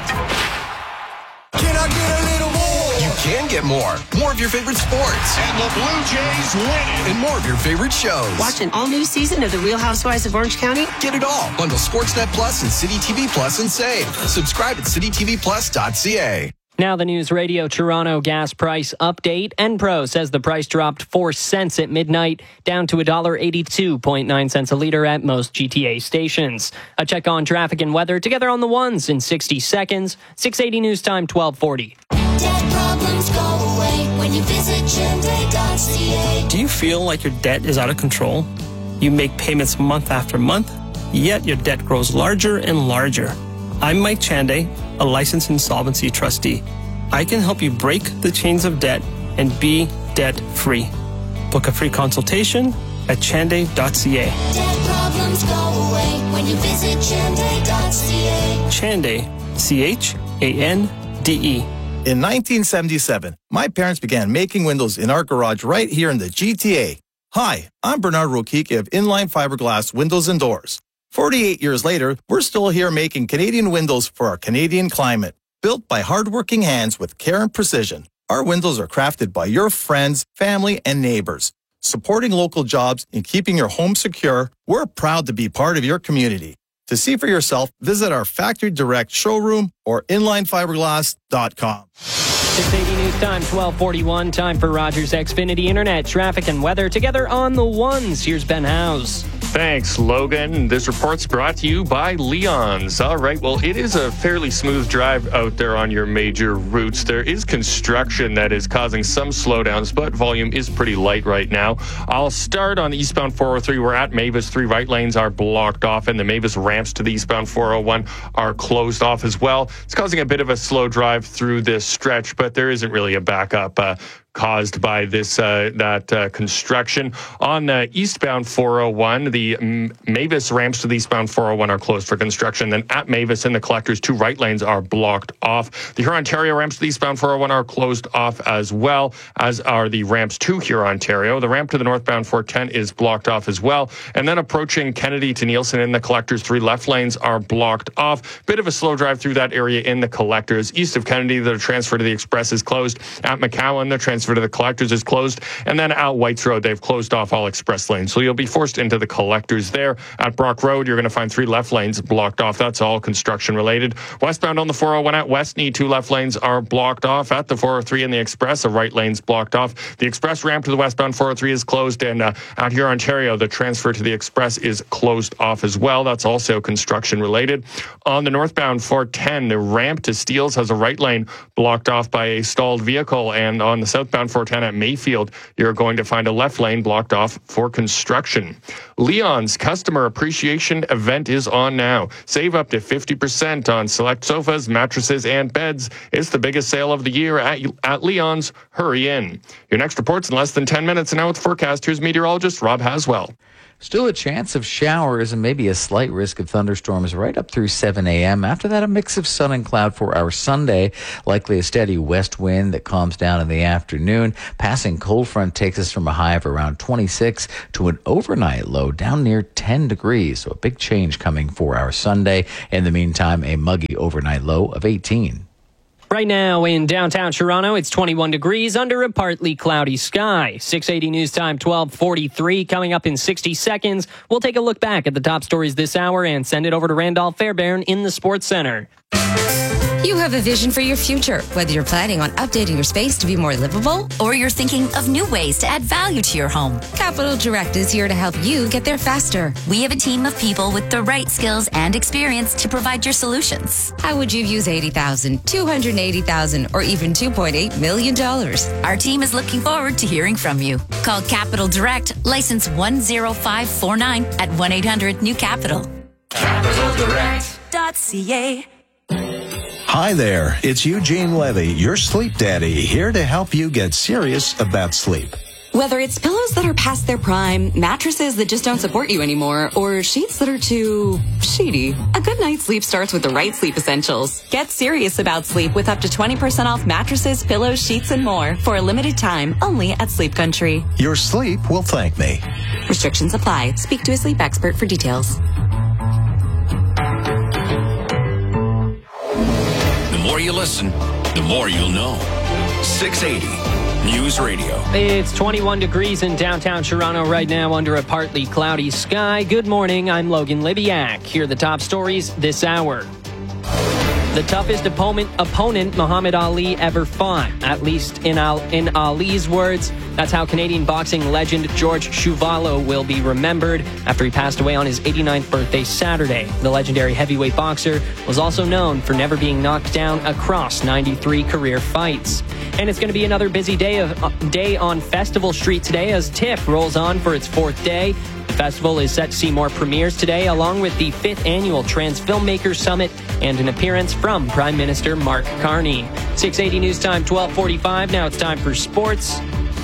Can I get a little more? You can get more. More of your favorite sports. And the Blue Jays win it. And more of your favorite shows. Watch an all-new season of The Real Housewives of Orange County. Get it all. Bundle Sportsnet Plus and City T V Plus and save. Subscribe at city t v plus dot c a. Now the News Radio Toronto gas price update. Enpro says the price dropped four cents at midnight, down to one dollar eighty-two point nine cents a liter at most G T A stations. A check on traffic and weather together on the ones in sixty seconds. six eighty News Time, twelve forty. Debt problems go away when you visit chende dot c a. Do you feel like your debt is out of control? You make payments month after month, yet your debt grows larger and larger. I'm Mike Chande, a licensed insolvency trustee. I can help you break the chains of debt and be debt-free. Book a free consultation at chande dot c a. Debt problems go away when you visit chende dot c a. Chande, C H A N D E. In nineteen seventy-seven, my parents began making windows in our garage right here in the G T A. Hi, I'm Bernard Rokike of Inline Fiberglass Windows and Doors. forty-eight years later, we're still here making Canadian windows for our Canadian climate. Built by hardworking hands with care and precision, our windows are crafted by your friends, family, and neighbors. Supporting local jobs and keeping your home secure, we're proud to be part of your community. To see for yourself, visit our Factory Direct showroom or inline fiberglass dot com. six eighty News Time, twelve forty-one. Time for Rogers Xfinity Internet, traffic and weather together on the ones. Here's Ben Howes. Thanks, Logan. This report's brought to you by Leon's. All right, well, it is a fairly smooth drive out there on your major routes. There is construction that is causing some slowdowns, but volume is pretty light right now. I'll start on eastbound four oh three. We're at Mavis. Three right lanes are blocked off, and the Mavis ramps to the eastbound four oh one are closed off as well. It's causing a bit of a slow drive through this stretch, but there isn't really a backup uh, caused by this uh, that uh, construction. On uh, eastbound four oh one, the M- Mavis ramps to the eastbound four oh one are closed for construction. Then at Mavis in the collectors, two right lanes are blocked off. The Huron-Ontario ramps to the eastbound four oh one are closed off as well, as are the ramps to Huron-Ontario. The ramp to the northbound four ten is blocked off as well. And then approaching Kennedy to Nielsen in the collectors, three left lanes are blocked off. Bit of a slow drive through that area in the collectors. East of Kennedy, the transfer to the express is closed. At McCowan, the transfer transfer to the collectors is closed. And then out Whites Road, they've closed off all express lanes. So you'll be forced into the collectors there. At Brock Road, you're going to find three left lanes blocked off. That's all construction related. Westbound on the four oh one at Westney, two left lanes are blocked off. At the four oh three and the Express, a right lane's blocked off. The Express ramp to the westbound four oh three is closed. And uh, out here, Ontario, the transfer to the Express is closed off as well. That's also construction related. On the northbound four ten, the ramp to Steeles has a right lane blocked off by a stalled vehicle. And on the southbound four ten at Mayfield, you're going to find a left lane blocked off for construction. Leon's Customer Appreciation Event is on now. Save up to fifty percent on select sofas, mattresses, and beds. It's the biggest sale of the year at, at Leon's. Hurry in. Your next report's in less than ten minutes. And now with the forecast, here's meteorologist Rob Haswell. Still a chance of showers and maybe a slight risk of thunderstorms right up through seven a.m. After that, a mix of sun and cloud for our Sunday. Likely a steady west wind that calms down in the afternoon. Passing cold front takes us from a high of around twenty-six to an overnight low down near ten degrees. So a big change coming for our Sunday. In the meantime, a muggy overnight low of eighteen. Right now in downtown Toronto, it's twenty-one degrees under a partly cloudy sky. six eighty News Time, twelve forty-three. Coming up in sixty seconds, we'll take a look back at the top stories this hour and send it over to Randolph Fairbairn in the Sports Center. You have a vision for your future, whether you're planning on updating your space to be more livable or you're thinking of new ways to add value to your home. Capital Direct is here to help you get there faster. We have a team of people with the right skills and experience to provide your solutions. How would you use eighty thousand dollars, two hundred eighty thousand dollars, or even two point eight million dollars? Our team is looking forward to hearing from you. Call Capital Direct, license one zero five four nine at one eight hundred new capital. capital direct dot c a. Hi there, it's Eugene Levy, your sleep daddy, here to help you get serious about sleep. Whether it's pillows that are past their prime, mattresses that just don't support you anymore, or sheets that are too sheety, a good night's sleep starts with the right sleep essentials. Get serious about sleep with up to twenty percent off mattresses, pillows, sheets, and more for a limited time only at Sleep Country. Your sleep will thank me. Restrictions apply. Speak to a sleep expert for details. The more you listen, the more you'll know. six eighty News Radio. It's twenty-one degrees in downtown Toronto right now under a partly cloudy sky. Good morning, I'm Logan Libiak. Here are the top stories this hour. The toughest opponent, opponent Muhammad Ali ever fought, at least in, Al, in Ali's words. That's how Canadian boxing legend George Chuvalo will be remembered after he passed away on his eighty-ninth birthday Saturday. The legendary heavyweight boxer was also known for never being knocked down across ninety-three career fights. And it's going to be another busy day of uh, day on Festival Street today as TIFF rolls on for its fourth day. The festival is set to see more premieres today, along with the fifth annual Trans Filmmakers Summit and an appearance from Prime Minister Mark Carney. six eighty News Time, twelve forty-five. Now it's time for sports.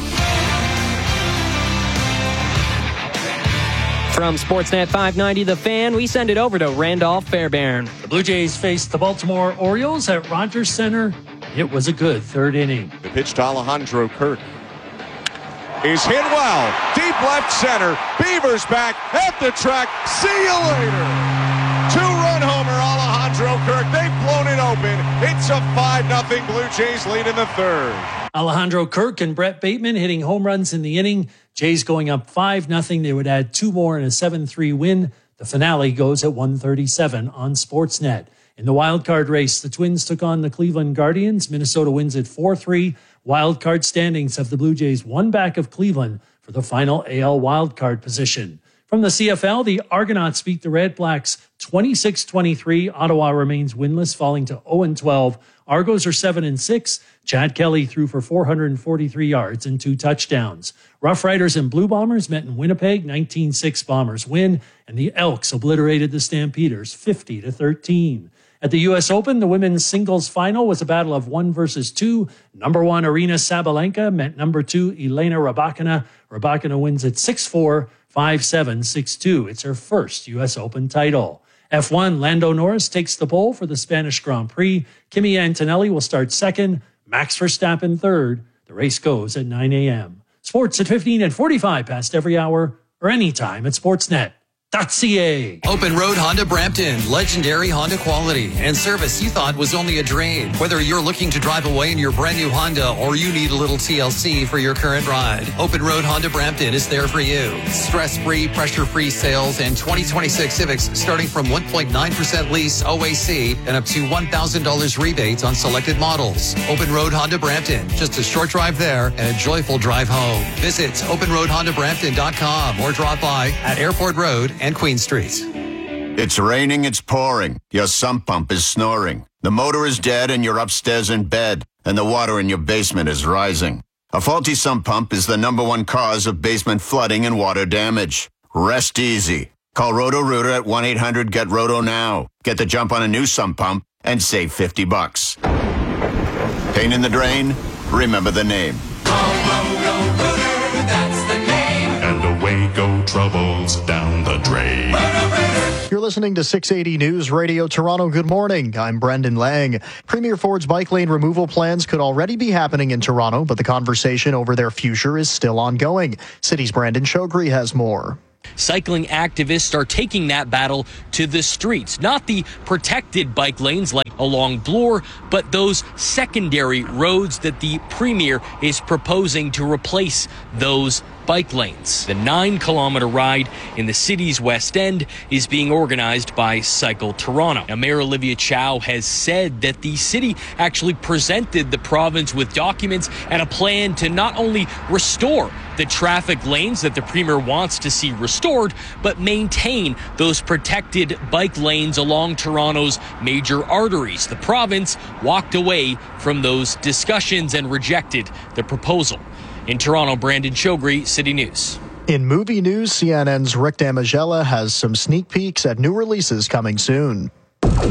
From Sportsnet five ninety The Fan, we send it over to Randolph Fairbairn. The Blue Jays faced the Baltimore Orioles at Rogers Center. It was a good third inning. The pitch to Alejandro Kirk is hit well. Deep left center. Beavers back at the track. See you later. Two-run homer, Alejandro Kirk. They've blown it open. It's a five nothing Blue Jays lead in the third. Alejandro Kirk and Brett Bateman hitting home runs in the inning. Jays going up five nothing. They would add two more in a seven three win. The finale goes at one thirty-seven on Sportsnet. In the wild card race, the Twins took on the Cleveland Guardians. Minnesota wins at four three. Wild card standings have the Blue Jays one back of Cleveland for the final A L wild card position. From the C F L, the Argonauts beat the Red Blacks twenty-six twenty-three. Ottawa remains winless, falling to oh and twelve. Argos are seven and six. Chad Kelly threw for four hundred forty-three yards and two touchdowns. Rough Riders and Blue Bombers met in Winnipeg. nineteen six Bombers win, and the Elks obliterated the Stampeders fifty to thirteen. At the U S Open, the women's singles final was a battle of one versus two. Number one, Arina Sabalenka met number two, Elena Rybakina. Rybakina wins at six four, five seven, six two. It's her first U S Open title. F one, Lando Norris takes the pole for the Spanish Grand Prix. Kimi Antonelli will start second. Max Verstappen third. The race goes at nine a.m. Sports at fifteen and forty-five past every hour or anytime at Sportsnet .ca. Open Road Honda Brampton. Legendary Honda quality and service you thought was only a drain. Whether you're looking to drive away in your brand new Honda or you need a little T L C for your current ride, Open Road Honda Brampton is there for you. Stress-free, pressure-free sales and twenty twenty-six Civics starting from one point nine percent lease O A C and up to one thousand dollars rebates on selected models. Open Road Honda Brampton. Just a short drive there and a joyful drive home. Visit open road honda brampton dot com or drop by at Airport Road and Queen Street. It's raining, it's pouring. Your sump pump is snoring. The motor is dead and you're upstairs in bed, and the water in your basement is rising. A faulty sump pump is the number one cause of basement flooding and water damage. Rest easy. Call Roto-Rooter at one eight hundred get roto now. Get the jump on a new sump pump and save fifty bucks. Pain in the drain? Remember the name. And away go troubles down the drain. You're listening to six eighty News Radio Toronto. Good morning. I'm Brendan Lang. Premier Ford's bike lane removal plans could already be happening in Toronto, but the conversation over their future is still ongoing. City's Brandon Chogri has more. Cycling activists are taking that battle to the streets, not the protected bike lanes like along Bloor, but those secondary roads that the Premier is proposing to replace those bike lanes. The nine kilometer ride in the city's West End is being organized by Cycle Toronto. Now, Mayor Olivia Chow has said that the city actually presented the province with documents and a plan to not only restore the traffic lanes that the Premier wants to see restored, but maintain those protected bike lanes along Toronto's major arteries. The province walked away from those discussions and rejected the proposal. In Toronto, Brandon Chogri, City News. In movie news, C N N's Rick Damigella has some sneak peeks at new releases coming soon. Whoa,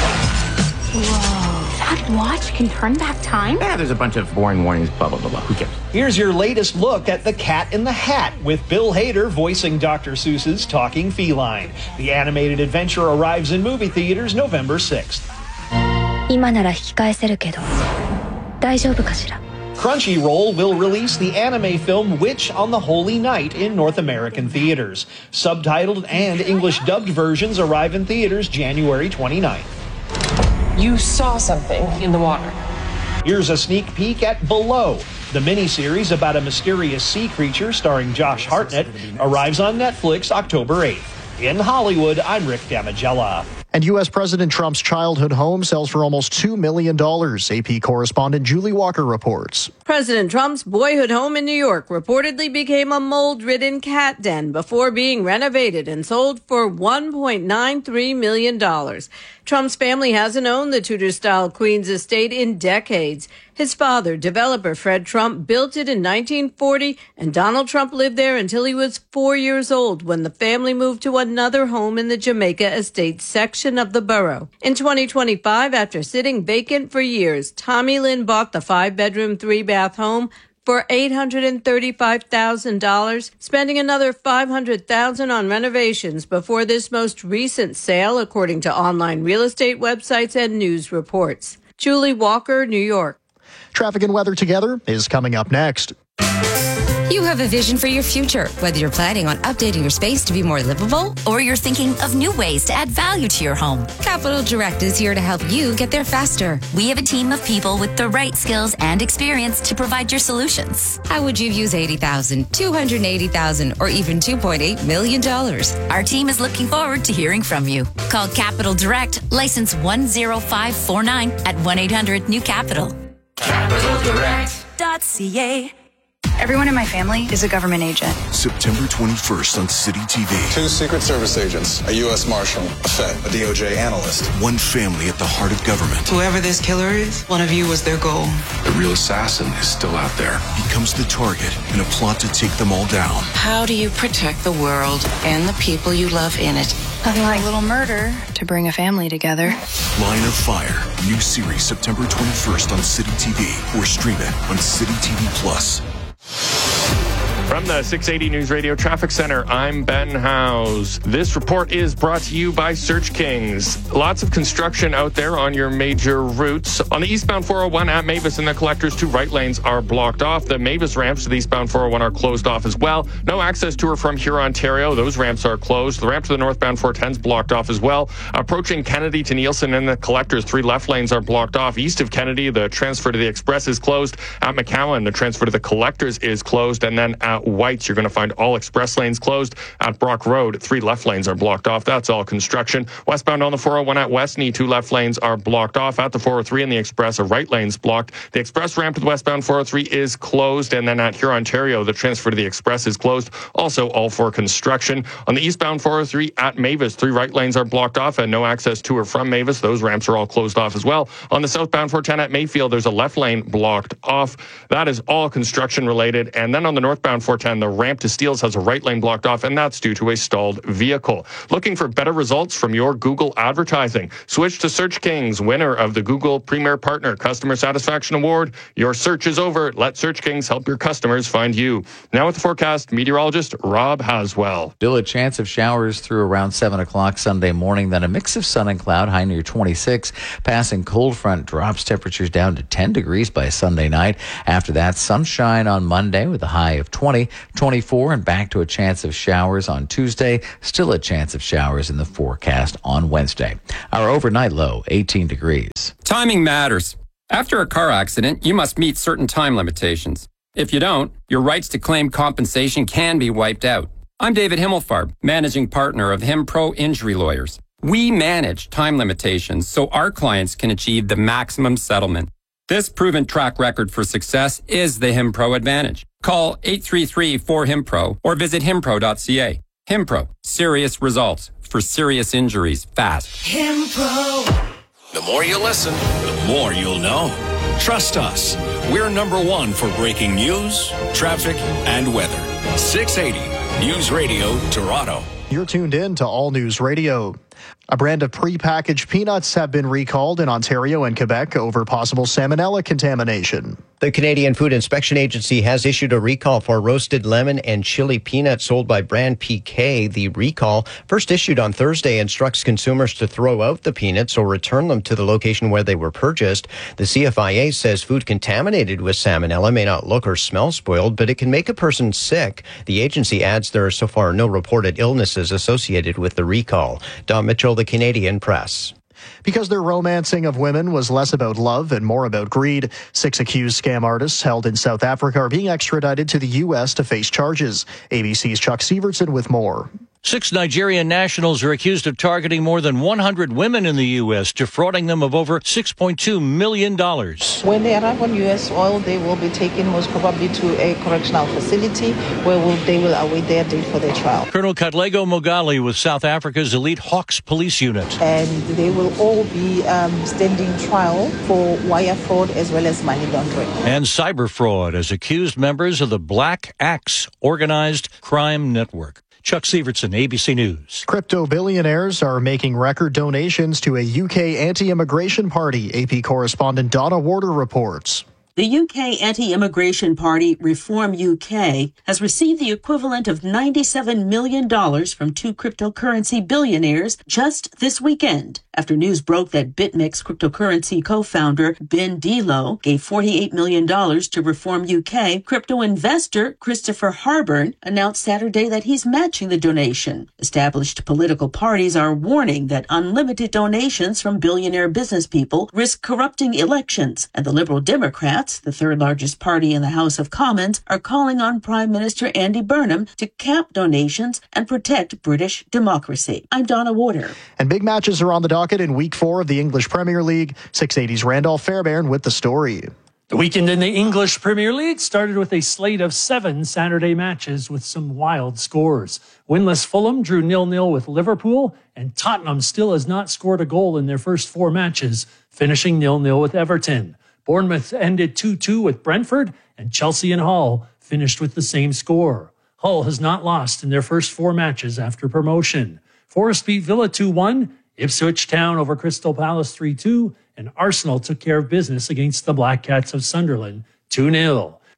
that watch can turn back time? Yeah, there's a bunch of boring warnings, blah, blah, blah, blah. Who cares? Here's your latest look at The Cat in the Hat, with Bill Hader voicing Doctor Seuss's Talking Feline. The animated adventure arrives in movie theaters November sixth. 今なら引き返せるけど、大丈夫かしら? Crunchyroll will release the anime film Witch on the Holy Night in North American theaters. Subtitled and English dubbed versions arrive in theaters January twenty-ninth. You saw something in the water. Here's a sneak peek at Below. The miniseries about a mysterious sea creature starring Josh Hartnett arrives on Netflix October eighth. In Hollywood, I'm Rick Damigella. And U S President Trump's childhood home sells for almost two million dollars. A P correspondent Julie Walker reports. President Trump's boyhood home in New York reportedly became a mold-ridden cat den before being renovated and sold for one point nine three million dollars. Trump's family hasn't owned the Tudor-style Queens estate in decades. His father, developer Fred Trump, built it in nineteen forty, and Donald Trump lived there until he was four years old when the family moved to another home in the Jamaica Estates section of the borough. In twenty twenty-five, after sitting vacant for years, Tommy Lynn bought the five-bedroom, three-bath home for eight hundred thirty-five thousand dollars, spending another five hundred thousand dollars on renovations before this most recent sale, according to online real estate websites and news reports. Julie Walker, New York. Traffic and weather together is coming up next. You have a vision for your future, whether you're planning on updating your space to be more livable or you're thinking of new ways to add value to your home. Capital Direct is here to help you get there faster. We have a team of people with the right skills and experience to provide your solutions. How would you use eighty thousand dollars, two hundred eighty thousand dollars, or even two point eight million dollars? Our team is looking forward to hearing from you. Call Capital Direct, license one zero five four nine at one eight hundred new capital. capital direct dot c a. Everyone in my family is a government agent. September twenty-first on City T V. Two Secret Service agents, a U S Marshal, a Fed, a D O J analyst. One family at the heart of government. Whoever this killer is, one of you was their goal. The real assassin is still out there. Becomes the target in a plot to take them all down. How do you protect the world and the people you love in it? Nothing like a little murder to bring a family together. Line of Fire. New series September twenty-first on City T V. Or stream it on City T V Plus. From the six eighty News Radio Traffic Center, I'm Ben Howes. This report is brought to you by Search Kings. Lots of construction out there on your major routes. On the eastbound four oh one at Mavis and the Collectors, two right lanes are blocked off. The Mavis ramps to the eastbound four oh one are closed off as well. No access to or from Huron, Ontario. Those ramps are closed. The ramp to the northbound four ten is blocked off as well. Approaching Kennedy to Nielsen and the Collectors, three left lanes are blocked off. East of Kennedy, the transfer to the Express is closed. At McCowan, the transfer to the Collectors is closed. And then at White's, you're going to find all express lanes closed. At Brock Road, three left lanes are blocked off. That's all construction. Westbound on the four oh one at Westney, two left lanes are blocked off. At the four oh three and the Express, a right lane's blocked. The Express ramp to the westbound four oh three is closed. And then at Huron, Ontario, the transfer to the Express is closed. Also all for construction. On the eastbound four oh three at Mavis, three right lanes are blocked off and no access to or from Mavis. Those ramps are all closed off as well. On the southbound four ten at Mayfield, there's a left lane blocked off. That is all construction related. And then on the northbound four ten, the ramp to Steeles has a right lane blocked off, and that's due to a stalled vehicle. Looking for better results from your Google advertising? Switch to Search Kings, winner of the Google Premier Partner Customer Satisfaction Award. Your search is over. Let Search Kings help your customers find you. Now with the forecast, meteorologist Rob Haswell. Still a chance of showers through around seven o'clock Sunday morning, then a mix of sun and cloud, high near twenty-six. Passing cold front drops temperatures down to ten degrees by Sunday night. After that, sunshine on Monday with a high of twenty, twenty-four, and back to a chance of showers on Tuesday. Still a chance of showers in the forecast on Wednesday. Our overnight low, eighteen degrees. Timing matters. After a car accident, you must meet certain time limitations. If you don't, your rights to claim compensation can be wiped out. I'm David Himmelfarb, managing partner of HimPro Injury Lawyers. We manage time limitations so our clients can achieve the maximum settlement. This proven track record for success is the HimPro advantage. Call eight three three, four, H I M P R O or visit himpro dot c a. HimPro, serious results for serious injuries fast. HimPro. The more you listen, the more you'll know. Trust us. We're number one for breaking news, traffic, and weather. six eighty News Radio, Toronto. You're tuned in to All News Radio. A brand of prepackaged peanuts have been recalled in Ontario and Quebec over possible salmonella contamination. The Canadian Food Inspection Agency has issued a recall for roasted lemon and chili peanuts sold by brand P K. The recall, first issued on Thursday, instructs consumers to throw out the peanuts or return them to the location where they were purchased. The C F I A says food contaminated with salmonella may not look or smell spoiled, but it can make a person sick. The agency adds there are so far no reported illnesses associated with the recall. Don Mitchell, The Canadian Press. Because their romancing of women was less about love and more about greed, six accused scam artists held in South Africa are being extradited to the U S to face charges. A B C's Chuck Severson with more. Six Nigerian nationals are accused of targeting more than one hundred women in the U S, defrauding them of over six point two million dollars. When they arrive on U S soil, they will be taken most probably to a correctional facility where will, they will await their date for their trial. Colonel Katlego Mogali with South Africa's elite Hawks police unit. And they will all be um, standing trial for wire fraud as well as money laundering. And cyber fraud as accused members of the Black Axe organized crime network. Chuck Severson, A B C News. Crypto billionaires are making record donations to a U K anti-immigration party, A P correspondent Donna Warder reports. The U K anti-immigration party, Reform U K, has received the equivalent of ninety-seven million dollars from two cryptocurrency billionaires just this weekend, after news broke that BitMEX cryptocurrency co-founder Ben Delo gave forty-eight million dollars to Reform U K. Crypto investor Christopher Harburn announced Saturday that he's matching the donation. Established political parties are warning that unlimited donations from billionaire business people risk corrupting elections, and the Liberal Democrats, the third largest party in the House of Commons, are calling on Prime Minister Andy Burnham to cap donations and protect British democracy. I'm Donna Warder. And big matches are on the docket in week four of the English Premier League. six eighty's Randolph Fairbairn with the story. The weekend in the English Premier League started with a slate of seven Saturday matches with some wild scores. Winless Fulham drew nil nil with Liverpool, and Tottenham still has not scored a goal in their first four matches, finishing nil nil with Everton. Bournemouth ended two two with Brentford, and Chelsea and Hull finished with the same score. Hull has not lost in their first four matches after promotion. Forest beat Villa two one, Ipswich Town over Crystal Palace three two, and Arsenal took care of business against the Black Cats of Sunderland two nil.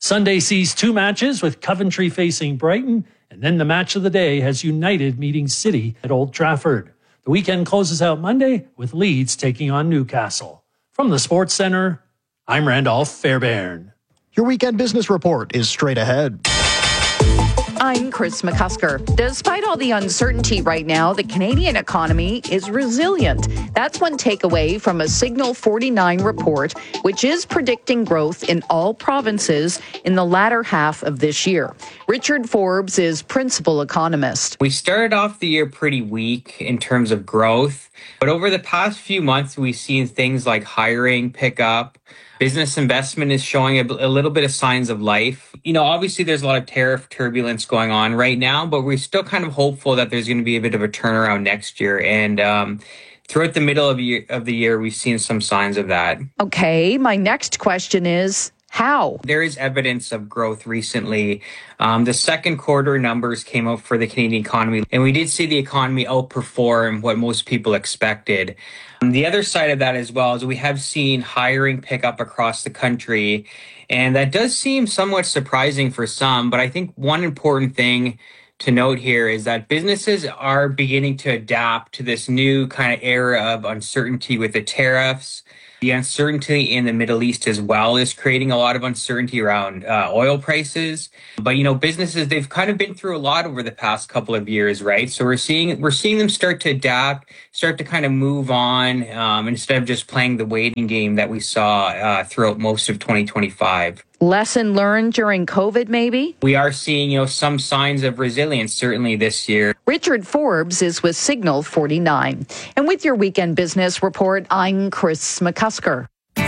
Sunday sees two matches with Coventry facing Brighton, and then the match of the day has United meeting City at Old Trafford. The weekend closes out Monday with Leeds taking on Newcastle. From the Sports Center, I'm Randolph Fairbairn. Your weekend business report is straight ahead. I'm Chris McCusker. Despite all the uncertainty right now, the Canadian economy is resilient. That's one takeaway from a Signal forty-nine report, which is predicting growth in all provinces in the latter half of this year. Richard Forbes is principal economist. We started off the year pretty weak in terms of growth, but over the past few months, we've seen things like hiring pick up. Business investment is showing a, a little bit of signs of life. You know, obviously there's a lot of tariff turbulence going on right now, but we're still kind of hopeful that there's going to be a bit of a turnaround next year. And um, throughout the middle of, year, of the year, we've seen some signs of that. Okay, my next question is, how? There is evidence of growth recently. Um, the second quarter numbers came out for the Canadian economy, and we did see the economy outperform what most people expected. Um, the other side of that as well is we have seen hiring pick up across the country, and that does seem somewhat surprising for some, but I think one important thing to note here is that businesses are beginning to adapt to this new kind of era of uncertainty with the tariffs. The uncertainty in the Middle East as well is creating a lot of uncertainty around uh, oil prices. But, you know, businesses, they've kind of been through a lot over the past couple of years, right? So we're seeing we're seeing them start to adapt, start to kind of move on um, instead of just playing the waiting game that we saw uh, throughout most of twenty twenty-five. Lesson learned during COVID, maybe? We are seeing, you know, some signs of resilience, certainly this year. Richard Forbes is with Signal forty-nine. And with your weekend business report, I'm Chris McCusker.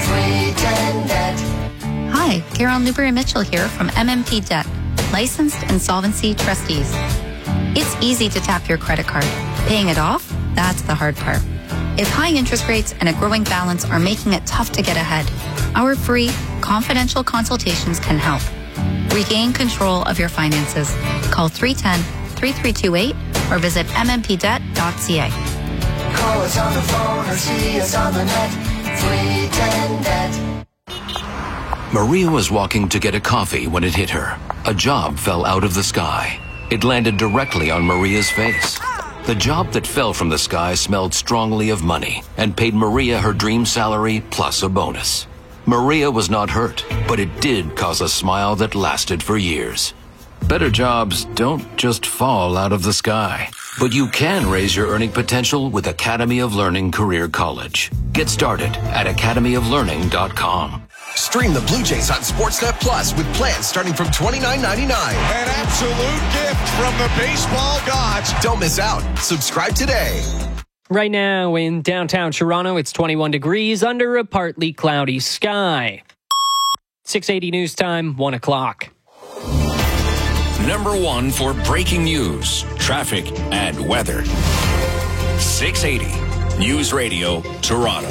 Hi, Carol Newberry Mitchell here from M M P Debt, licensed insolvency trustees. It's easy to tap your credit card. Paying it off, that's the hard part. If high interest rates and a growing balance are making it tough to get ahead, our free, confidential consultations can help. Regain control of your finances. Call three one zero, three three two eight or visit m m p debt dot c a. Call us on the phone or see us on the net. three ten debt. Maria was walking to get a coffee when it hit her. A job fell out of the sky. It landed directly on Maria's face. The job that fell from the sky smelled strongly of money and paid Maria her dream salary plus a bonus. Maria was not hurt, but it did cause a smile that lasted for years. Better jobs don't just fall out of the sky, but you can raise your earning potential with Academy of Learning Career College. Get started at academy of learning dot com. Stream the Blue Jays on Sportsnet Plus with plans starting from twenty-nine ninety-nine. An absolute gift from the baseball gods. Don't miss out. Subscribe today. Right now in downtown Toronto, it's twenty-one degrees under a partly cloudy sky. six eighty News Time, one o'clock. Number one for breaking news, traffic, and weather. six eighty News Radio, Toronto.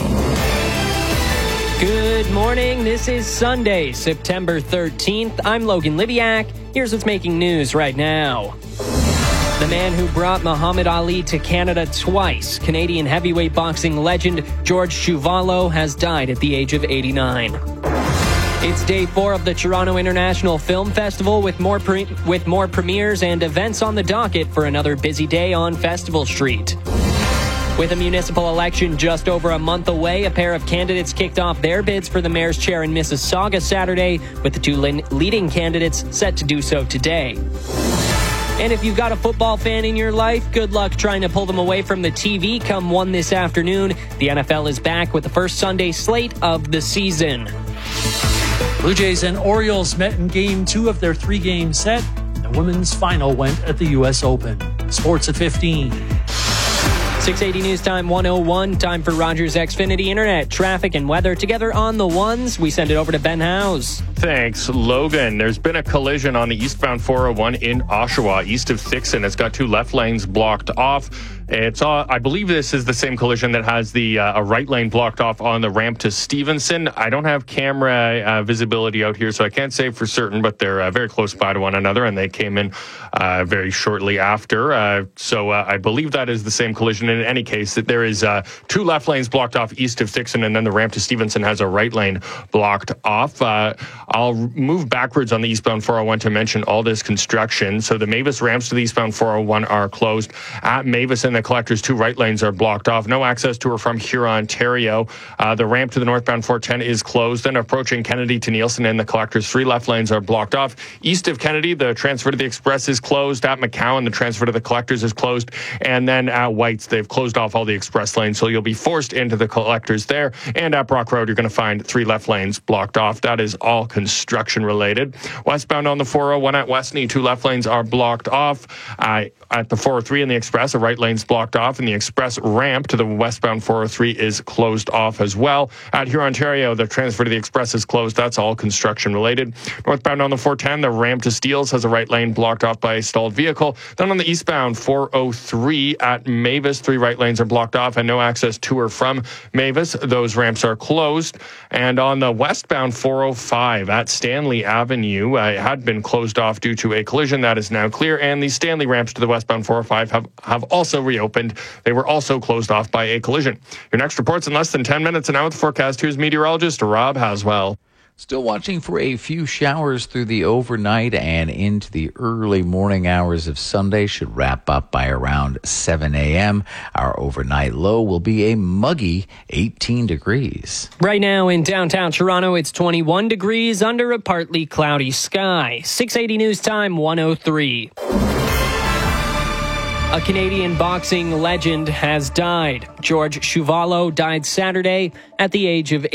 Good morning. This is Sunday, September thirteenth. I'm Logan Libiak. Here's what's making news right now. The man who brought Muhammad Ali to Canada twice, Canadian heavyweight boxing legend George Chuvalo, has died at the age of eighty-nine. It's day four of the Toronto International Film Festival with more pre- with more premieres and events on the docket for another busy day on Festival Street. With a municipal election just over a month away, a pair of candidates kicked off their bids for the mayor's chair in Mississauga Saturday, with the two le- leading candidates set to do so today. And if you've got a football fan in your life, good luck trying to pull them away from the T V come one this afternoon. The N F L is back with the first Sunday slate of the season. Blue Jays and Orioles met in game two of their three-game set. The women's final went at the U S Open. Sports at fifteen. six eighty News Time, one oh one. Time for Rogers Xfinity Internet, traffic, and weather together on the ones. We send it over to Ben Howes. Thanks, Logan. There's been a collision on the eastbound four oh one in Oshawa, east of Thixon. It's got two left lanes blocked off. It's uh, I believe this is the same collision that has the uh, a right lane blocked off on the ramp to Stevenson. I don't have camera uh, visibility out here, so I can't say for certain, but they're uh, very close by to one another, and they came in uh, very shortly after. Uh, so uh, I believe that is the same collision. In any case, that there is uh, two left lanes blocked off east of Dixon, and then the ramp to Stevenson has a right lane blocked off. Uh, I'll move backwards on the eastbound four oh one to mention all this construction. So the Mavis ramps to the eastbound four oh one are closed. At Mavis and the Collectors, two right lanes are blocked off. No access to or from Huron, Ontario. Uh, the ramp to the northbound four ten is closed. And approaching Kennedy to Nielsen and the Collectors, three left lanes are blocked off. East of Kennedy, the transfer to the Express is closed. At McCowan, the transfer to the Collectors is closed. And then at White's, they've closed off all the Express lanes, so you'll be forced into the Collectors there. And at Brock Road, you're going to find three left lanes blocked off. That is all construction related. Westbound on the four oh one at Westney, two left lanes are blocked off. Uh, at the four oh three in the Express, a right lane's blocked off, and the Express ramp to the westbound four oh three is closed off as well. At Huron, Ontario, the transfer to the Express is closed. That's all construction related. Northbound on the four ten, the ramp to Steeles has a right lane blocked off by a stalled vehicle. Then on the eastbound four oh three at Mavis, three right lanes are blocked off and no access to or from Mavis. Those ramps are closed. And on the westbound four oh five at Stanley Avenue, uh, it had been closed off due to a collision. That is now clear. And the Stanley ramps to the westbound four oh five have, have also reopened. They were also closed off by a collision. Your next report's in less than ten minutes. And now with the forecast, here's meteorologist Rob Haswell. Still watching for a few showers through the overnight and into the early morning hours of Sunday. Should wrap up by around seven a.m. Our overnight low will be a muggy eighteen degrees. Right now in downtown Toronto, it's twenty-one degrees under a partly cloudy sky. six eighty News Time, one oh three. A Canadian boxing legend has died. George Chuvalo died Saturday at the age of